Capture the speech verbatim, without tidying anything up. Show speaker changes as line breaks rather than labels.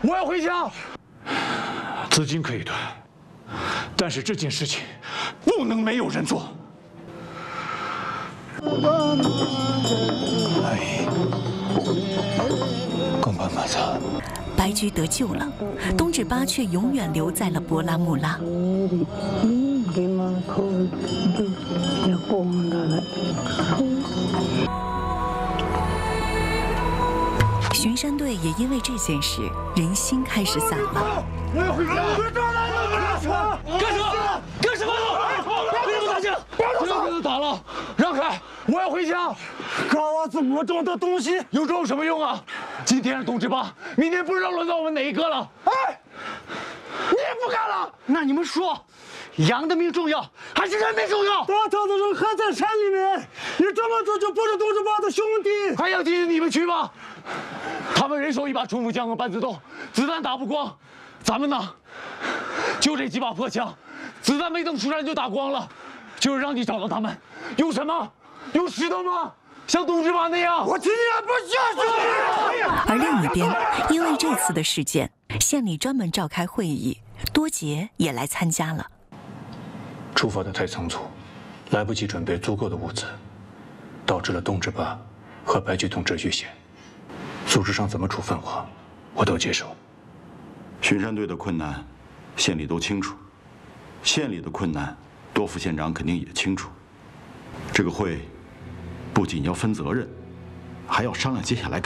我要回家。资金可以断，但是这件事情不能没有人做。哎，公办马萨。
白驹得救了，东指巴却永远留在了博拉木拉。巡山队也因为这件事，人心开始散了。
我要回家！干什么？干什么？干什么？为什么打架？不要跟他打了，让开！我要回家。
搞我这么重的东西，
有重有什么用啊？今天是东指巴，明天不知道轮到我们哪一个了。哎，你也不干了？
那你们说，羊的命重要还是人命重要？大头的人还在山里面，你这么做就不是东指巴的兄弟，
还要提醒你们去吗？他们人手一把冲锋枪和半自动，子弹打不光。咱们呢，就这几把破枪，子弹没等出山就打光了。就是让你找到他们，用什么？用石头吗？像东指巴那样？
我今天不下去。
而另一边，因为这次的事件，县里专门召开会议，多杰也来参加了。
出发的太仓促，来不及准备足够的物资，导致了东指巴和白居同志遇险。组织上怎么处分我，我都接受。
巡山队的困难，县里都清楚；县里的困难，多副县长肯定也清楚。这个会不仅要分责任，还要商量接下来。